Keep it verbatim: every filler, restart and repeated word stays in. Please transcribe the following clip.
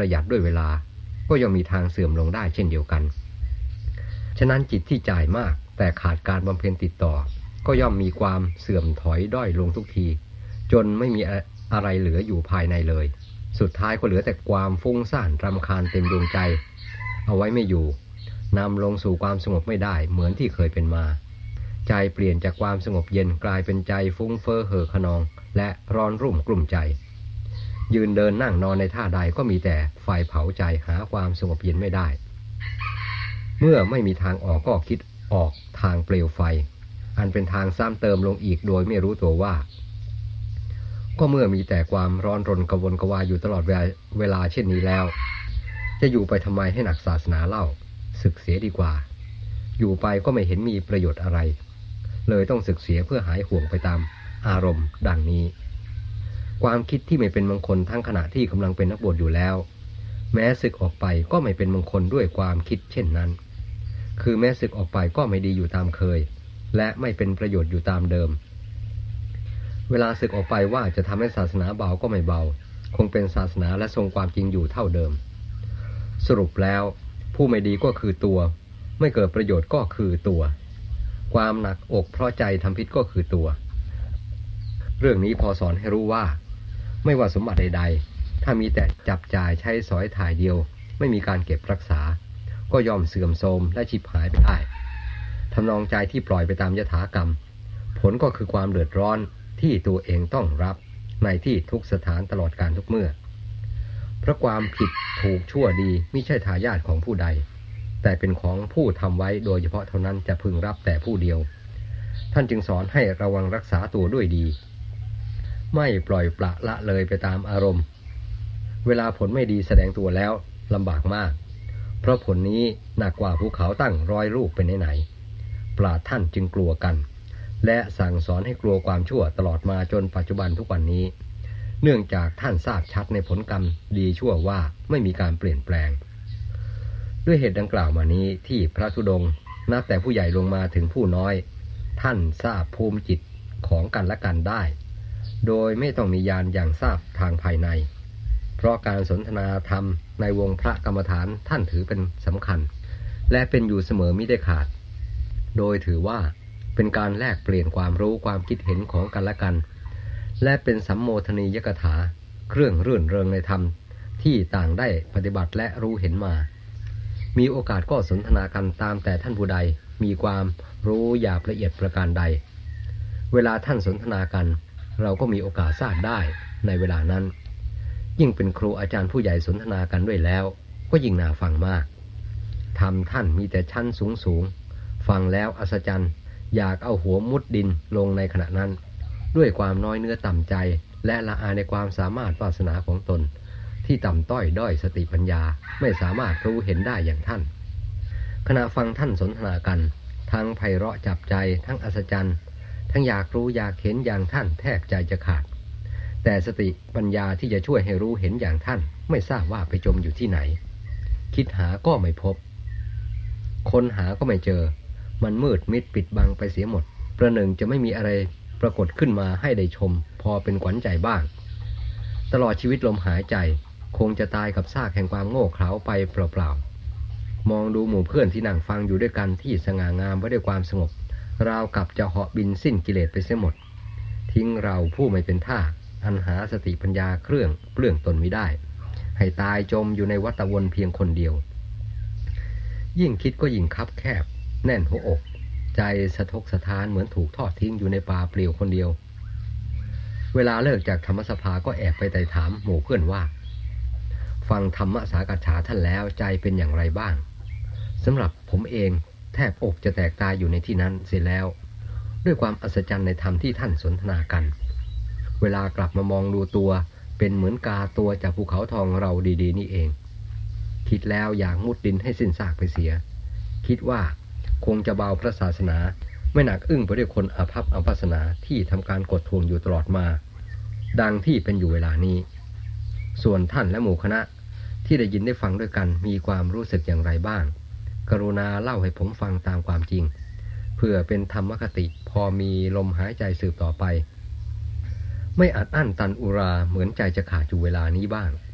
ประหยัดด้วยเวลาก็ย่อมมีทางเสื่อมลงได้เช่นเดียวกันฉะนั้นจิตที่จ่ายมากแต่ขาดการบำเพ็ญติดต่อก็ย่อมมีความเสื่อมถอยด้อยลงทุกทีจนไม่มีอะไรเหลืออยู่ภายในเลยสุดท้ายก็เหลือแต่ความฟุ้งซ่านรำคาญเต็มดวงใจเอาไว้ไม่อยู่นำลงสู่ความสงบไม่ได้เหมือนที่เคยเป็นมาใจเปลี่ยนจากความสงบเย็นกลายเป็นใจฟุ้งเฟ้อเห่อขนองและร้อนรุ่มกลุ่มใจยืนเดินนั่งนอนในท่าใดก็มีแต่ไฟเผาใจหาความสงบเย็นไม่ได้เมื่อไม่มีทางออกก็คิดออกทางเปลวไฟอันเป็นทางซ้ำเติมลงอีกโดยไม่รู้ตัวว่าก็เมื่อมีแต่ความร้อนรนกระวนกระวายอยู่ตลอดเวลาเช่นนี้แล้วจะอยู่ไปทำไมให้หนักศาสนาเล่าศึกเสียดีกว่าอยู่ไปก็ไม่เห็นมีประโยชน์อะไรเลยต้องศึกเสียเพื่อหายห่วงไปตามอารมณ์ดังนี้ความคิดที่ไม่เป็นมงคลทั้งขณะที่กำลังเป็นนักบวชอยู่แล้วแม้ศึกออกไปก็ไม่เป็นมงคลด้วยความคิดเช่นนั้นคือแม้ศึกออกไปก็ไม่ดีอยู่ตามเคยและไม่เป็นประโยชน์อยู่ตามเดิมเวลาศึกออกไปว่าจะทำให้ศาสนาเบาก็ไม่เบาคงเป็นศาสนาและทรงความจริงอยู่เท่าเดิมสรุปแล้วผู้ไม่ดีก็คือตัวไม่เกิดประโยชน์ก็คือตัวความหนักอกเพราะใจทำผิดก็คือตัวเรื่องนี้พอสอนให้รู้ว่าไม่ว่าสมบัติใดๆถ้ามีแต่จับจ่ายใช้สอยถ่ายเดียวไม่มีการเก็บรักษาก็ย่อมเสื่อมโทรมและฉิบหายไปได้ทำนองใจที่ปล่อยไปตามยถากรรมผลก็คือความเดือดร้อนที่ตัวเองต้องรับในที่ทุกสถานตลอดกาลทุกเมื่อเพราะความผิดถูกชั่วดีไม่ใช่ทายาทของผู้ใดแต่เป็นของผู้ทำไว้โดยเฉพาะเท่านั้นจะพึงรับแต่ผู้เดียวท่านจึงสอนให้ระวังรักษาตัวด้วยดีไม่ปล่อยปละละเลยไปตามอารมณ์เวลาผลไม่ดีแสดงตัวแล้วลำบากมากเพราะผลนี้หนักกว่าภูเขาตั้งร้อยลูกเป็นไหนๆปราชญ์ท่านจึงกลัวกันและสั่งสอนให้กลัวความชั่วตลอดมาจนปัจจุบันทุกวันนี้เนื่องจากท่านทราบชัดในผลกรรมดีชั่วว่าไม่มีการเปลี่ยนแปลงด้วยเหตุดังกล่าวมานี้ที่พระธุดงค์นับแต่ผู้ใหญ่ลงมาถึงผู้น้อยท่านทราบภูมิจิตของกันและกันได้โดยไม่ต้องมีญาณอย่างทราบทางภายในเพราะการสนทนาธรรมในวงพระกรรมฐานท่านถือเป็นสำคัญและเป็นอยู่เสมอมิได้ขาดโดยถือว่าเป็นการแลกเปลี่ยนความรู้ความคิดเห็นของกันและกันและเป็นสัมโมทนียกถาเครื่องรื่นเริงในธรรมที่ต่างได้ปฏิบัติและรู้เห็นมามีโอกาสก็สนทนากันตามแต่ท่านผู้ใดมีความรู้หยาบละเอียดประการใดเวลาท่านสนทนากันเราก็มีโอกาสทราบได้ในเวลานั้นยิ่งเป็นครูอาจารย์ผู้ใหญ่สนทนากันด้วยแล้วก็ยิ่งน่าฟังมากธรรมท่านมีแต่ชั้นสูงสูงฟังแล้วอัศจรรย์อยากเอาหัวมุดดินลงในขณะนั้นด้วยความน้อยเนื้อต่ำใจและละอายในความสามารถวาสนาของตนที่ต่ำต้อยด้อยสติปัญญาไม่สามารถรู้เห็นได้อย่างท่านขณะฟังท่านสนทนากันทั้งไพเราะจับใจทั้งอัศจรรย์ทั้งอยากรู้อยากเห็นอย่างท่านแทบใจจะขาดแต่สติปัญญาที่จะช่วยให้รู้เห็นอย่างท่านไม่ทราบว่าไปจมอยู่ที่ไหนคิดหาก็ไม่พบค้นหาก็ไม่เจอมันมืดมิดปิดบังไปเสียหมดประหนึ่งจะไม่มีอะไรปรากฏขึ้นมาให้ได้ชมพอเป็นขวัญใจบ้างตลอดชีวิตลมหายใจคงจะตายกับซากแห่งความโง่เขลาไปเปล่าๆมองดูหมู่เพื่อนที่นั่งฟังอยู่ด้วยกันที่สง่างามไว้ด้วยความสงบราวกับจะเหาะบินสิ้นกิเลสไปเสียหมดทิ้งเราผู้ไม่เป็นท่าอันหาสติปัญญาเครื่องเปลื้องตนมิได้ให้ตายจมอยู่ในวัฏวนเพียงคนเดียวยิ่งคิดก็ยิ่งคับแคบแน่นหัวอกใจสะทกสะท้านเหมือนถูกทอดทิ้งอยู่ในป่าเปลี่ยวคนเดียวเวลาเลิกจากธรรมสภาก็แอบไปไต่ถามหมู่เพื่อนว่าฟังธรรมสากฉาท่านแล้วใจเป็นอย่างไรบ้างสำหรับผมเองแทบอกจะแตกตายอยู่ในที่นั้นเสียแล้วด้วยความอัศจรรย์ในธรรมที่ท่านสนทนากันเวลากลับมามองดูตัวเป็นเหมือนกาตัวจากภูเขาทองเราดีๆนี่เองคิดแล้วอยากมุดดินให้สิ้นซากไปเสียคิดว่าคงจะเบาพระศาสนาไม่หนักอึ้งไปด้วยคนอาภัพอัมพาสนาที่ทำการกดทวงอยู่ตลอดมาดังที่เป็นอยู่เวลานี้ส่วนท่านและหมู่คณะที่ได้ยินได้ฟังด้วยกันมีความรู้สึกอย่างไรบ้างกรุณาเล่าให้ผมฟังตามความจริงเพื่อเป็นธรรมคติพอมีลมหายใจสืบต่อไปไม่อัดอั้นตันอุราเหมือนใจจะขาดอยู่เวลานี้บ้าง